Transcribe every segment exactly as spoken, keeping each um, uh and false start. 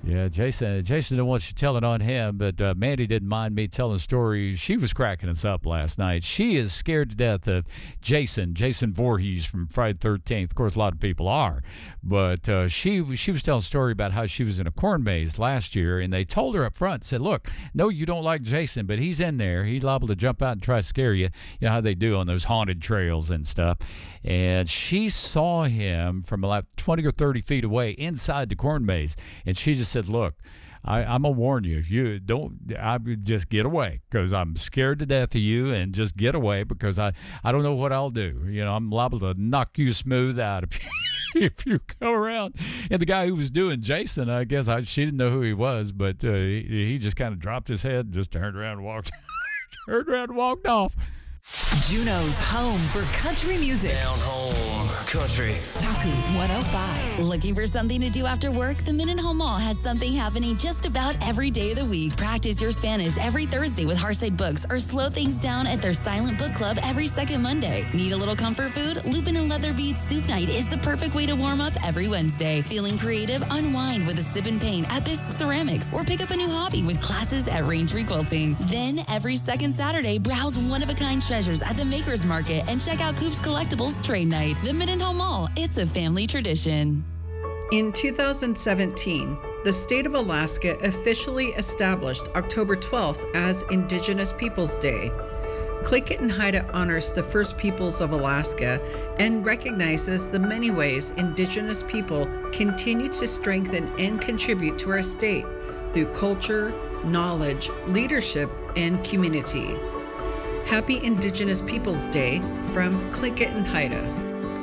Yeah, Jason. Jason didn't want you telling on him, but uh, Mandy didn't mind me telling stories. She was cracking us up last night. She is scared to death of Jason, Jason Voorhees from Friday the thirteenth. Of course, a lot of people are, but uh, she she was telling a story about how she was in a corn maze last year, and they told her up front, said, "Look, no, you don't like Jason, but he's in there. He's liable to jump out and try to scare you. You know how they do on those haunted trails and stuff." And she saw him from like twenty or thirty feet away inside the corn maze, and she just said, "Look, I, I'm gonna warn you. If you don't, I just get away because I'm scared to death of you, and just get away because I, I don't know what I'll do. You know, I'm liable to knock you smooth out if you, if you come around." And the guy who was doing Jason, I guess I, she didn't know who he was, but uh, he, he just kind of dropped his head, and just turned around and walked, turned around and walked off. Juneau's home for country music. Down home country. Taku one oh five. Looking for something to do after work? The Mendenhall Mall has something happening just about every day of the week. Practice your Spanish every Thursday with Hearthside Books, or slow things down at their Silent Book Club every second Monday. Need a little comfort food? Lupin and Leather Beads Soup Night is the perfect way to warm up every Wednesday. Feeling creative? Unwind with a sip and paint at Bisque Ceramics, or pick up a new hobby with classes at Raintree Quilting. Then every second Saturday, browse one-of-a-kind treasures at the Makers Market and check out Coop's Collectibles Trade Night. The Mendenhall Mall, it's a family tradition. In two thousand seventeen, the state of Alaska officially established October twelfth as Indigenous Peoples Day. Click It and Haida honors the First Peoples of Alaska and recognizes the many ways Indigenous people continue to strengthen and contribute to our state through culture, knowledge, leadership, and community. Happy Indigenous Peoples Day from Click It and Haida.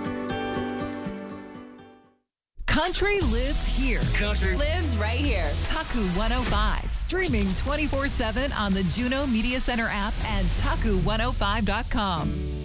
Country lives here. Country Lives right here. Taku one oh five. Streaming twenty-four seven on the Juneau Media Center app and taku one oh five dot com.